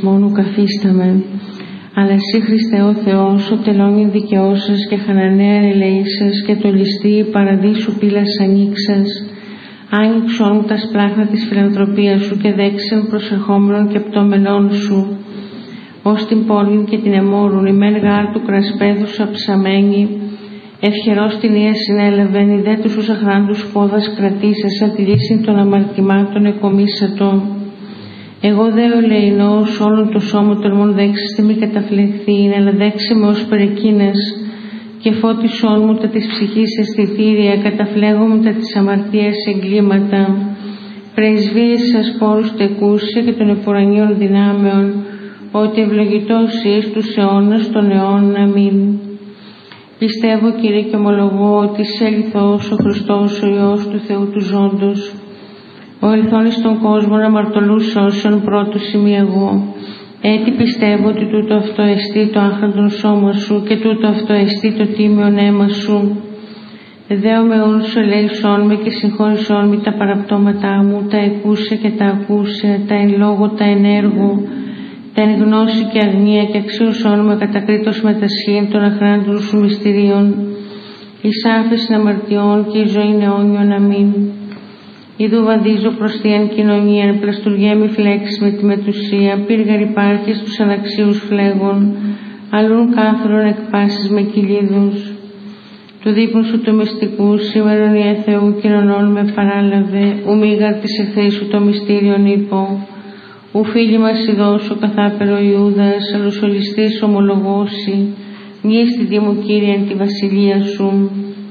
μόνο καθίσταμε. Αλλά εσύ, Χριστέ ο Θεός, ο τελώνη δικαιώσας και χανανέα ελεήσας και το ληστή παραδείσου πύλας ανοίξας, άνοιξον τα σπλάχνα της φιλανθρωπίας σου και δέξεν προσερχόμενων και πτωμενών σου, ως την πόλην και την εμόρουν, ημέν γάρ του κρασπέδους αψαμένη, ευχερός την ία συνέλαβεν, ιδέ τους αχράντους πόδας κρατήσασα, τη λύση των αμαρτημάτων εκομίσατο. Εγώ δε ο ελεηνός όλων το σώμα τολμών δέξιστε μη καταφλεχθήν, αλλά δέξε με ως περεκίνας και φώτισόν μου τα της ψυχής αισθητήρια, καταφλέγω μου τα της αμαρτίας εγκλήματα. Πρεσβείες σας πόρους τεκούσια και των εφορανίων δυνάμεων, ότι ευλογητός εις τους αιώνας των αιώνων. Αμήν. Πιστεύω, Κύριε, και ομολογώ ότι είσαι αληθώς ο Χριστός, ο Υιός του Θεού του Ζώντος, ο ελθόν εις τον κόσμο αμαρτωλούς όσων πρώτος είμαι εγώ. Έτσι πιστεύω ότι τούτο αυτό εστί το άχραντον σώμα σου και τούτο αυτό εστί το τίμιον αίμα σου. Δέομαι όλους σου ελέησόν με και συγχώρησόν με τα παραπτώματά μου, τα εκούσια και τα ακούσια, τα εν λόγω, τα εν έργο, τα εν γνώση και αγνία, και αξίωσόν με κατακρίτως με τα σχήν των αχράντων σου μυστηρίων, εις άφεσιν αμαρτιών και η ζωή αιώνιον. Αμήν. Ιδού βαδίζω προς την κοινωνία, πλαστουργέμι φλέξεις με τη μετουσία, πύργαρ υπάρχεις τους αναξίους φλέγων, αλλούν κάθρον εκπάσεις με κυλίδους. Του δείπνου σου το μυστικού, σήμερον Ιε Θεού κοινωνών με παράλαβε, ουμίγαρ της εχθρής σου το μυστήριον είπω. Ου φίλοι μας ειδώσω καθάπερο Ιούδας, αλλοσολιστής ομολογώσει, μη στη Δήμου Κύριε εν τη βασιλεία σου.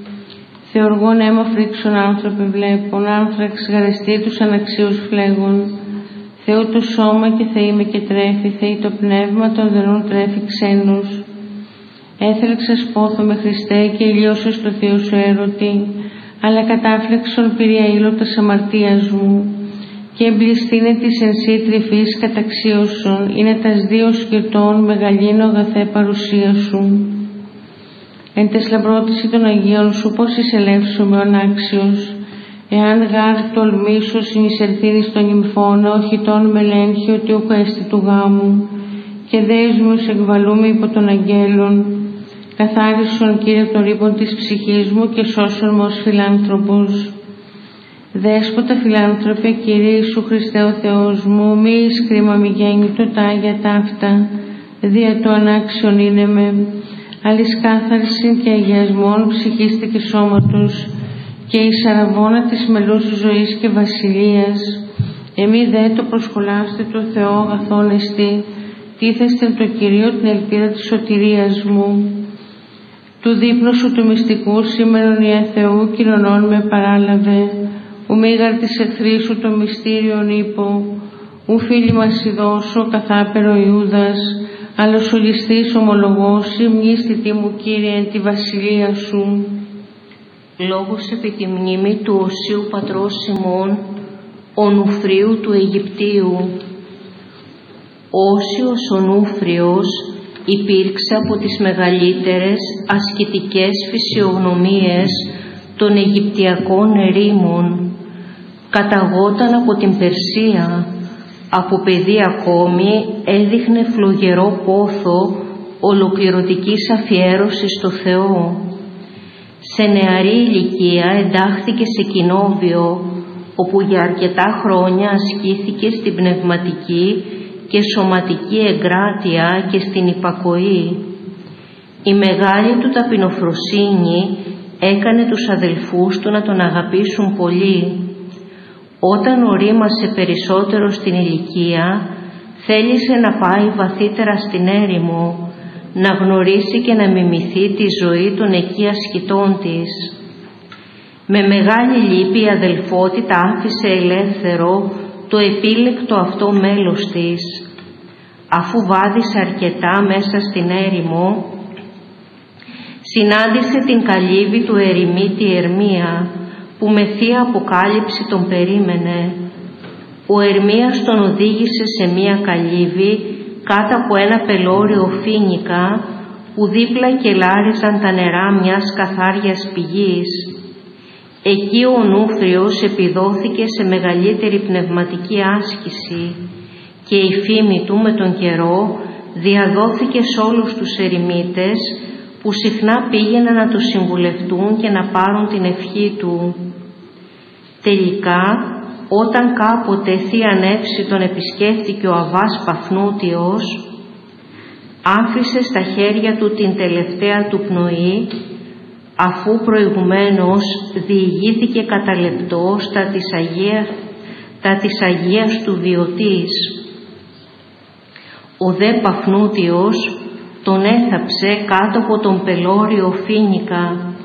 Θεοργών αίμα φρίξον άνθρωπε βλέπων, άνθραξ γαρεστή τους αναξίους φλέγων. Θεού το σώμα και Θεή με και τρέφει, Θεή το πνεύμα των δενών τρέφει ξένους. Έθελεξας πόθο με Χριστέ και ηλιώσες το Θεό σου έρωτη, αλλά κατάφλεξον πυρία ήλωτας αμαρτίας μου. Και εμπληστήνε της εν σύ τρυφής καταξίωσον, είναι τας δύο σκυρτών μεγαλύνω αγαθέ παρουσία σου. Εν τες λαμπρότηση των Αγίων σου πώς εισελεύσουμε ο ανάξιος, εάν γάρ τολμήσω συνεισελθύνεις των νυμφών, όχι τον μελέγχει ότι ούκο έστι του γάμου, και δέσμιος εκβαλούμε υπό των αγγέλων. Καθάρισον, Κύριε, των ρήπων της ψυχής μου και σώσον με ως φιλάνθρωπος. Δέσποτα φιλάνθρωπε, Κύριε Ιησού Χριστέ ο Θεός μου, μη εις κρίμα μη γέννητο τα Άγια ταύτα, δια το ανάξιον είναι με, αλλης κάθαρσιν και αγιασμών ψυχίστε και σώματος, και εις αραβώνα της μελούς ζωής και βασιλείας. Εμεί δε το προσχολάστε το Θεό αγαθόν εστί, τίθεστε το Κυρίο την ελπίδα της σωτηρίας μου. Του δείπνου σου του μυστικού σήμερον Ιε Θεού κοινωνών με παράλαβε, ου μίγαρ της εχθρής σου το μυστήριον είπω, ου φίλοι μας ειδώσω καθάπερο Ιούδας, αλλοσολιστής ομολογώσει, μη στη τίμου Κύριε εν τη βασιλεία σου. Λόγος επί τη μνήμη του Οσίου πατρός ημών, Ονουφρίου του Αιγυπτίου. Όσιος ο Νούφριος υπήρξε από τις μεγαλύτερες ασκητικές φυσιογνωμίες των Αιγυπτιακών ερήμων. Καταγόταν από την Περσία. Από παιδί ακόμη έδειχνε φλογερό πόθο ολοκληρωτικής αφιέρωσης στο Θεό. Σε νεαρή ηλικία εντάχθηκε σε κοινόβιο, όπου για αρκετά χρόνια ασκήθηκε στην πνευματική και σωματική εγκράτεια και στην υπακοή. Η μεγάλη του ταπεινοφροσύνη έκανε τους αδελφούς του να τον αγαπήσουν πολύ. Όταν ορίμασε περισσότερο στην ηλικία, θέλησε να πάει βαθύτερα στην έρημο, να γνωρίσει και να μιμηθεί τη ζωή των εκεί ασκητών της. Με μεγάλη λύπη η αδελφότητα άφησε ελεύθερο το επίλεκτο αυτό μέλος της. Αφού βάδισε αρκετά μέσα στην έρημο, συνάντησε την καλύβη του ερημίτη Ερμία, που με θεία αποκάλυψη τον περίμενε. Ο Ερμίας τον οδήγησε σε μία καλύβη κάτω από ένα πελώριο φοίνικα, που δίπλα κελάριζαν τα νερά μιας καθάριας πηγής. Εκεί ο Νούφριος επιδόθηκε σε μεγαλύτερη πνευματική άσκηση και η φήμη του με τον καιρό διαδόθηκε σε όλους τους ερημίτες που συχνά πήγαιναν να τους συμβουλευτούν και να πάρουν την ευχή του. Τελικά, όταν κάποτε Θεία Νεύση τον επισκέφτηκε ο Αββάς Παφνούτιος, άφησε στα χέρια του την τελευταία του πνοή, αφού προηγουμένως διηγήθηκε κατά λεπτό τα της Αγίας του Βιωτής. Ο δε Παφνούτιος τον έθαψε κάτω από τον πελώριο φοίνικα.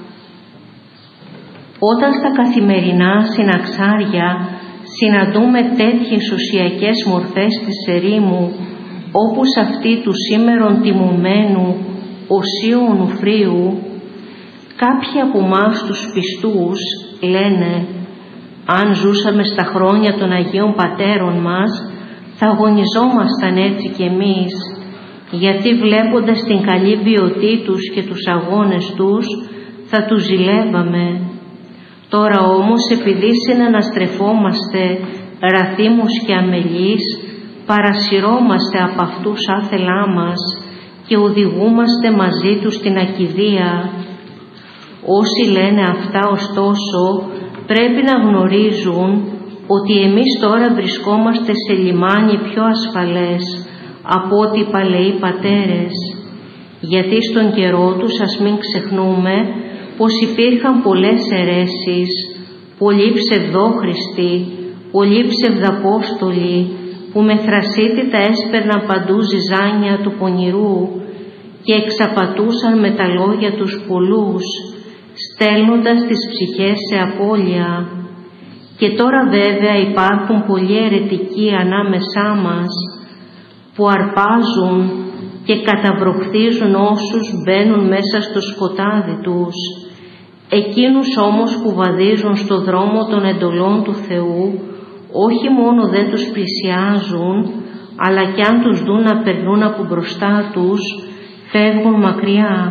Όταν στα καθημερινά συναξάρια συναντούμε τέτοιες ουσιακές μορφές της ερήμου, όπως αυτή του σήμερον τιμωμένου Οσίου Ονουφρίου, κάποιοι από εμάς τους πιστούς λένε, αν ζούσαμε στα χρόνια των Αγίων Πατέρων μας, θα αγωνιζόμασταν έτσι κι εμείς, γιατί βλέποντας την καλή βιωτή τους και τους αγώνες τους, θα τους ζηλεύαμε. Τώρα όμως, επειδή συναναστρεφόμαστε ραθήμους και αμελείς, παρασυρώμαστε από αυτούς άθελά μας και οδηγούμαστε μαζί τους στην ακηδεία. Όσοι λένε αυτά, ωστόσο, πρέπει να γνωρίζουν ότι εμείς τώρα βρισκόμαστε σε λιμάνι πιο ασφαλές από ό,τι οι παλαιοί πατέρες, γιατί στον καιρό τους ας μην ξεχνούμε πως υπήρχαν πολλές αιρέσεις, πολλοί ψευδόχριστοι, πολλοί ψευδαπόστολοι που με θρασίτητα έσπερναν παντού ζυζάνια του πονηρού και εξαπατούσαν με τα λόγια τους πολλούς, στέλνοντας τις ψυχές σε απώλεια. Και τώρα βέβαια υπάρχουν πολλοί αιρετικοί ανάμεσά μας που αρπάζουν και καταβροχθίζουν όσους μπαίνουν μέσα στο σκοτάδι τους. Εκείνους όμως που βαδίζουν στο δρόμο των εντολών του Θεού, όχι μόνο δεν τους πλησιάζουν, αλλά κι αν τους δουν να περνούν από μπροστά τους, φεύγουν μακριά.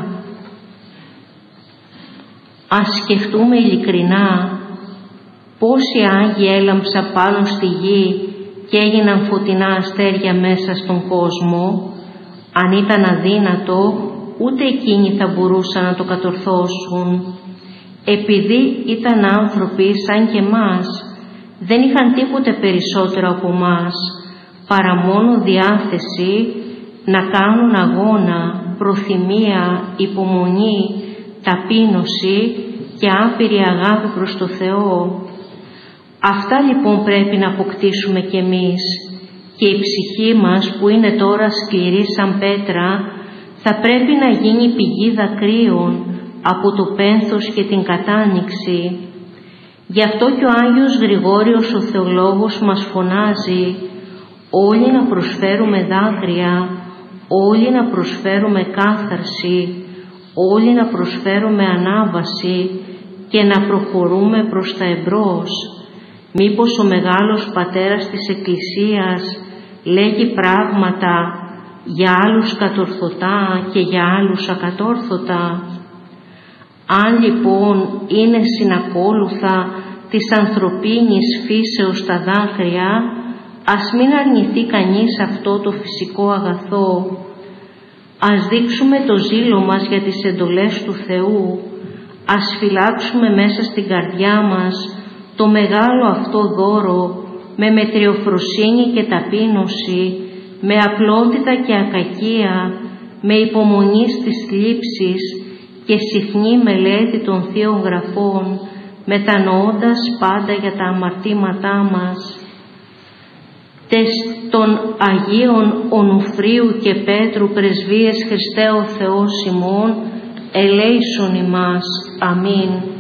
Ας σκεφτούμε ειλικρινά πόσοι Άγιοι έλαμψαν πάνω στη γη και έγιναν φωτεινά αστέρια μέσα στον κόσμο. Αν ήταν αδύνατο, ούτε εκείνοι θα μπορούσαν να το κατορθώσουν. Επειδή ήταν άνθρωποι σαν και μας, δεν είχαν τίποτε περισσότερο από μας, παρά μόνο διάθεση να κάνουν αγώνα, προθυμία, υπομονή, ταπείνωση και άπειρη αγάπη προς το Θεό. Αυτά λοιπόν πρέπει να αποκτήσουμε κι εμείς, και η ψυχή μας που είναι τώρα σκληρή σαν πέτρα θα πρέπει να γίνει πηγή δακρύων από το πένθος και την κατάνοιξη. Γι' αυτό και ο Άγιος Γρηγόριος ο Θεολόγος μας φωνάζει όλοι να προσφέρουμε δάκρυα, όλοι να προσφέρουμε κάθαρση, όλοι να προσφέρουμε ανάβαση και να προχωρούμε προς τα εμπρός. Μήπως ο Μεγάλος Πατέρας της Εκκλησίας λέγει πράγματα για άλλους κατορθωτά και για άλλους ακατόρθωτα? Αν λοιπόν είναι συνακόλουθα της ανθρωπίνης φύσεως τα δάκρυα, ας μην αρνηθεί κανείς αυτό το φυσικό αγαθό. Ας δείξουμε το ζήλο μας για τις εντολές του Θεού. Ας φυλάξουμε μέσα στην καρδιά μας το μεγάλο αυτό δώρο με μετριοφροσύνη και ταπείνωση, με απλότητα και ακακία, με υπομονή στις θλίψεις και συχνή μελέτη των Θείων Γραφών, μετανοώντας πάντα για τα αμαρτήματά μας. Τες των Αγίων Ονουφρίου και Πέτρου πρεσβείες Χριστέ ο Θεός ημών, ελέησον ημάς. Αμήν.